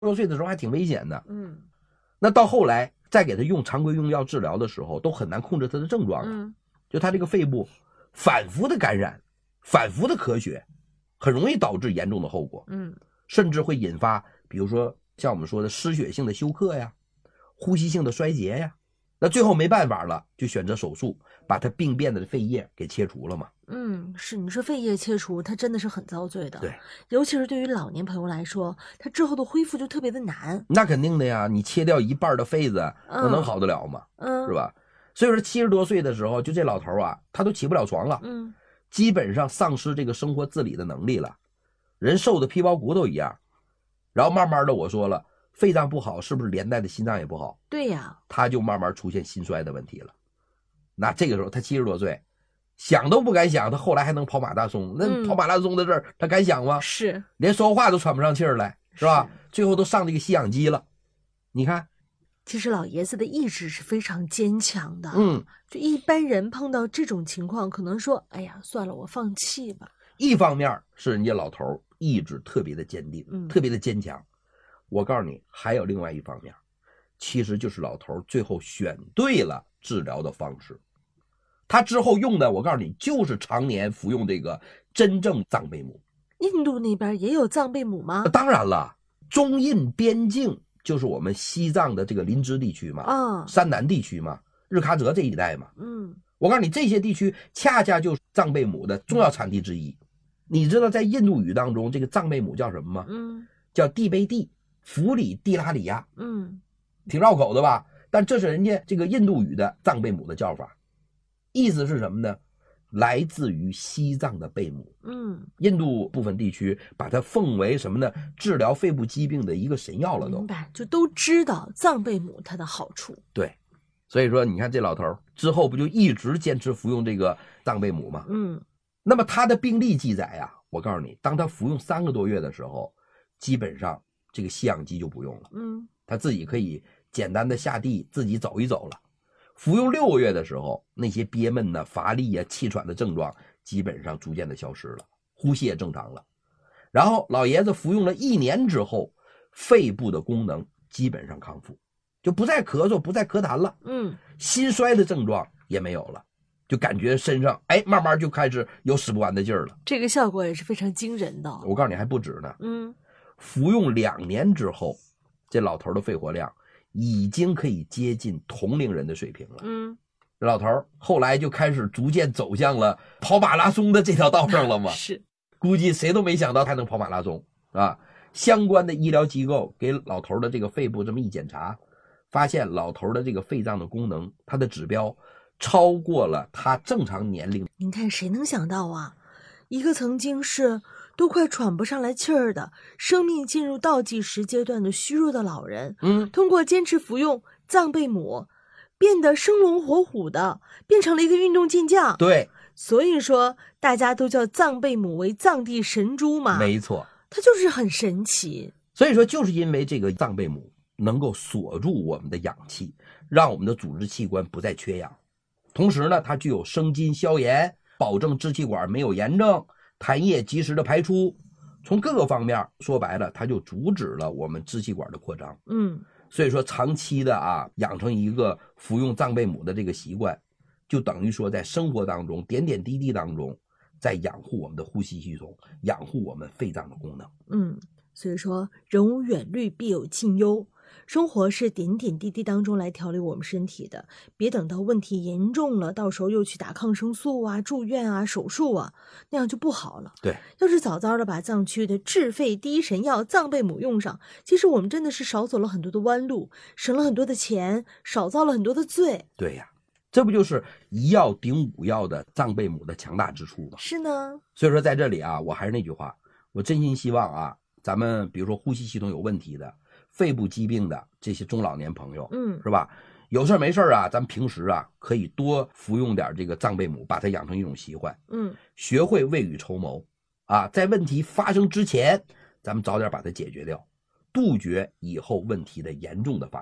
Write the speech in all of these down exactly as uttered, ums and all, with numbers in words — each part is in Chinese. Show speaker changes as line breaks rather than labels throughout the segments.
多岁的时候还挺危险的。
嗯，
那到后来再给他用常规用药治疗的时候，都很难控制他的症状了。
嗯，
就他这个肺部反复的感染，反复的咳血，很容易导致严重的后果。
嗯，
甚至会引发，比如说像我们说的失血性的休克呀，呼吸性的衰竭呀。那最后没办法了，就选择手术，把他病变的肺叶给切除了嘛。
嗯，是你说肺叶切除，它真的是很遭罪的。
对，
尤其是对于老年朋友来说，他之后的恢复就特别的难。
那肯定的呀，你切掉一半的肺子，那能好得了吗？
嗯，
是吧？所以说七十多岁的时候，就这老头啊，他都起不了床了，
嗯，
基本上丧失这个生活自理的能力了，人瘦的皮包骨头一样。然后慢慢的，我说了，肺脏不好，是不是连带的心脏也不好？
对呀，
他就慢慢出现心衰的问题了。那这个时候他七十多岁，想都不敢想，他后来还能跑马拉松。那跑马拉松的事儿，他敢想吗？
是，
连说话都喘不上气儿来，是吧？最后都上这个吸氧机了。你看，
其实老爷子的意志是非常坚强的。
嗯，
就一般人碰到这种情况，可能说，哎呀，算了，我放弃吧。
一方面是人家老头意志特别的坚定，
嗯，
特别的坚强。我告诉你，还有另外一方面，其实就是老头最后选对了治疗的方式。他之后用的，我告诉你，就是常年服用这个真正藏贝母。
印度那边也有藏贝母吗？
当然了，中印边境就是我们西藏的这个林芝地区嘛，
啊，
山南地区嘛，日喀则这一带嘛。
嗯，
我告诉你，这些地区恰恰就是藏贝母的重要产地之一。你知道在印度语当中，这个藏贝母叫什么吗？
嗯，
叫蒂贝蒂弗里蒂拉里亚。
嗯，
挺绕口的吧？但这是人家这个印度语的藏贝母的叫法，意思是什么呢？来自于西藏的贝母。
嗯，
印度部分地区把它奉为什么呢？治疗肺部疾病的一个神药了都。
明白，就都知道藏贝母它的好处。
对，所以说你看这老头之后不就一直坚持服用这个藏贝母吗？
嗯，
那么他的病历记载啊，我告诉你，当他服用三个多月的时候，基本上这个吸氧机就不用了。
嗯，
他自己可以简单的下地自己走一走了。服用六个月的时候，那些憋闷呢、乏力啊、气喘的症状基本上逐渐的消失了，呼吸也正常了。然后老爷子服用了一年之后，肺部的功能基本上康复，就不再咳嗽，不再咳痰了。
嗯，
心衰的症状也没有了，就感觉身上哎慢慢就开始有使不完的劲儿了。
这个效果也是非常惊人的。
我告诉你还不止呢。
嗯，
服用两年之后，这老头的肺活量已经可以接近同龄人的水平了。
嗯，
这老头后来就开始逐渐走向了跑马拉松的这条道上了嘛。
是，
估计谁都没想到他能跑马拉松啊！相关的医疗机构给老头的这个肺部这么一检查，发现老头的这个肺脏的功能，它的指标超过了他正常年龄。
您看谁能想到啊？一个曾经是都快喘不上来气儿的，生命进入倒计时阶段的虚弱的老人，
嗯，
通过坚持服用藏贝母，变得生龙活虎的，变成了一个运动健将。
对，
所以说大家都叫藏贝母为藏地神猪嘛。
没错，
它就是很神奇。
所以说，就是因为这个藏贝母能够锁住我们的氧气，让我们的组织器官不再缺氧。同时呢，它具有生津消炎，保证支气管没有炎症，痰液及时的排出。从各个方面说白了，它就阻止了我们支气管的扩张。
嗯，
所以说长期的啊，养成一个服用藏贝母的这个习惯，就等于说在生活当中点点滴滴当中，在养护我们的呼吸系统，养护我们肺脏的功能。
嗯，所以说人无远虑，必有近忧。生活是点点滴滴当中来调理我们身体的，别等到问题严重了，到时候又去打抗生素啊、住院啊、手术啊，那样就不好了。
对，
要是早早的把藏区的治肺第一神药藏贝母用上，其实我们真的是少走了很多的弯路，省了很多的钱，少遭了很多的罪。
对呀，这不就是一药顶五药的藏贝母的强大之处吗？
是呢。
所以说在这里啊，我还是那句话，我真心希望啊，咱们比如说呼吸系统有问题的、肺部疾病的这些中老年朋友，
嗯，
是吧？有事没事啊，咱们平时啊可以多服用点这个藏贝母，把它养成一种习惯。
嗯，
学会未雨绸缪啊，在问题发生之前，咱们早点把它解决掉，杜绝以后问题的严重的发生。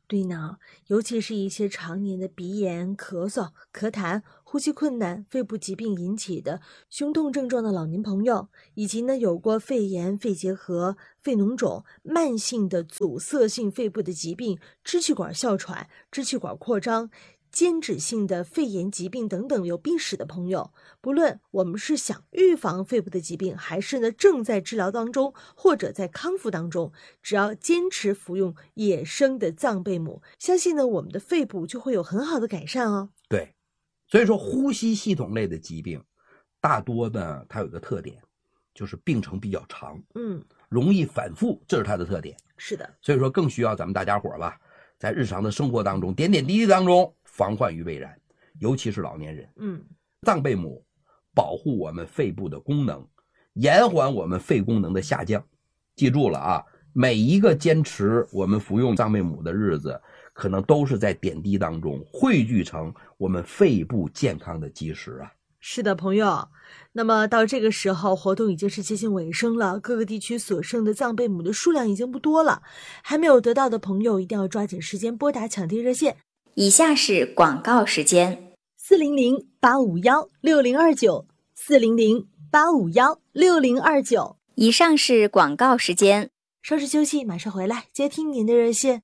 对呢，尤其是一些常年的鼻炎、咳嗽、咳痰、呼吸困难、肺部疾病引起的胸痛症状的老年朋友，以及呢有过肺炎、肺结核、肺脓肿、慢性的阻塞性肺部的疾病、支气管哮喘、支气管扩张、间质性的肺炎疾病等等有病史的朋友，不论我们是想预防肺部的疾病，还是呢正在治疗当中或者在康复当中，只要坚持服用野生的藏贝母，相信呢我们的肺部就会有很好的改善哦。
对，所以说呼吸系统类的疾病大多呢它有一个特点，就是病程比较长，
嗯，
容易反复，这是它的特点。
是的，
所以说更需要咱们大家伙吧，在日常的生活当中点点滴滴当中防患于未然，尤其是老年人。
嗯，
藏贝母保护我们肺部的功能，延缓我们肺功能的下降。记住了啊，每一个坚持我们服用藏贝母的日子，可能都是在点滴当中汇聚成我们肺部健康的基石啊。
是的，朋友。那么到这个时候，活动已经是接近尾声了，各个地区所剩的藏贝母的数量已经不多了，还没有得到的朋友一定要抓紧时间拨打抢订热线。
以下是广告时间：
四零零八五幺六零二九，四零零八五幺六零二九。
以上是广告时间。
稍事休息，马上回来接听您的热线。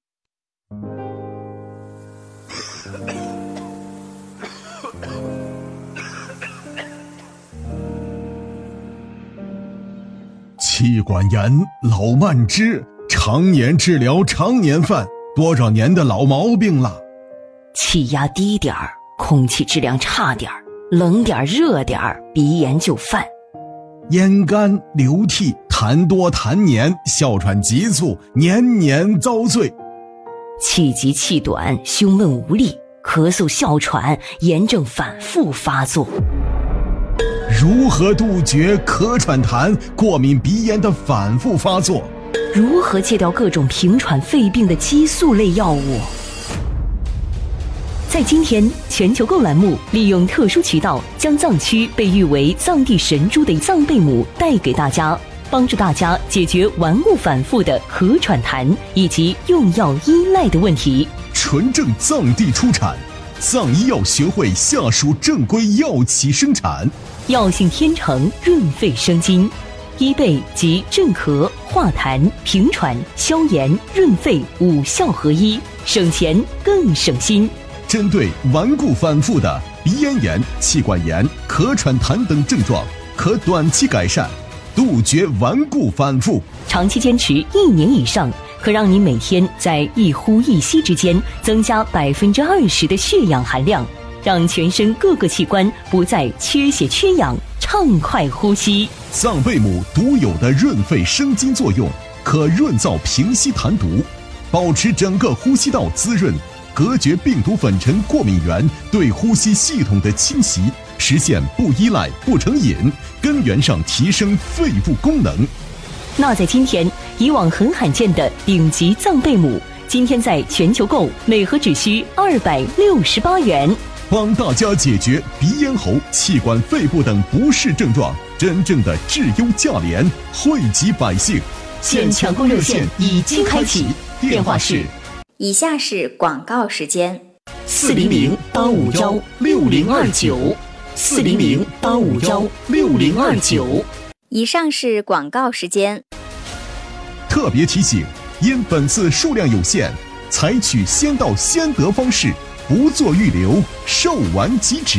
气管炎、老慢支，常年治疗常年犯，多少年的老毛病了。
气压低点儿，空气质量差点儿，冷点儿热点儿，鼻炎就犯。
咽干、流涕、痰多痰黏，哮喘急促，年年遭罪。
气急气短，胸闷无力，咳嗽哮喘，炎症反复发作。
如何杜绝咳喘痰、过敏鼻炎的反复发作？
如何戒掉各种平喘肺病的激素类药物？在今天，全球购栏目利用特殊渠道，将藏区被誉为藏地神猪的藏贝母带给大家，帮助大家解决顽固反复的咳喘痰以及用药依赖的问题。
纯正藏地出产，藏医药学会下属正规药企生产。
药性天成，润肺生津，医贝及镇咳、化痰、平喘、消炎、润肺五效合一，省钱更省心。
针对顽固反复的鼻咽炎、气管炎、咳喘痰等症状，可短期改善，杜绝顽固反复。
长期坚持一年以上，可让你每天在一呼一吸之间增加百分之二十的血氧含量，让全身各个器官不再缺血缺氧，畅快呼吸。
藏贝母独有的润肺生津作用，可润燥平息痰毒，保持整个呼吸道滋润，隔绝病毒粉尘过敏源对呼吸系统的侵袭，实现不依赖不成瘾，根源上提升肺部功能。
那在今天，以往很罕见的顶级藏贝母，今天在全球购每盒只需二百六十八元，
帮大家解决鼻咽喉、气管、肺部等不适症状，真正的质优价廉，惠及百姓。
现抢购热线已经开启，电话是。
以下是广告时间：
四零零八五幺六零二九，四零零八五幺六零二九。
以上是广告时间。
特别提醒，因本次数量有限，采取先到先得方式，不做预留，售完即止。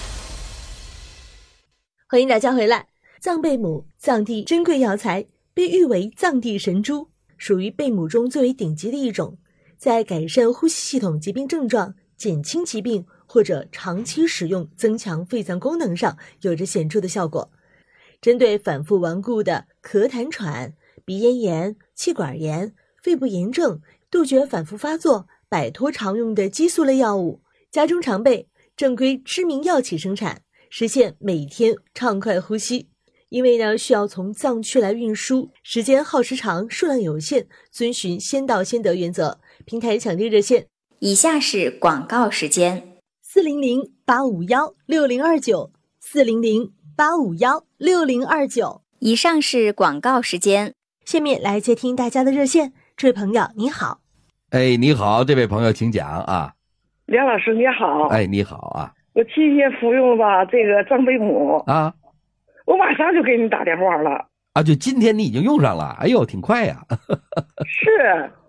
欢迎大家回来。藏贝母，藏地珍贵药材，被誉为藏地神猪，属于贝母中最为顶级的一种，在改善呼吸系统疾病症状、减轻疾病或者长期使用增强肺脏功能上有着显著的效果。针对反复顽固的咳痰喘、鼻咽炎、气管炎、肺部炎症，杜绝反复发作，摆脱常用的激素类药物，家中常备，正规知名药企生产，实现每天畅快呼吸。因为呢需要从藏区来运输，时间耗时长，数量有限，遵循先到先得原则。平台抢订热线：
以下是广告时间：
四零零八五幺六零二九，四零零八五幺六零二九。
以上是广告时间。
下面来接听大家的热线。这位朋友您好。
哎，你好，这位朋友，请讲啊。
梁老师你好。
哎，你好啊。
我期间服用了吧这个张贝母
啊，
我马上就给你打电话了。
啊，就今天你已经用上了，哎呦，挺快呀。
是。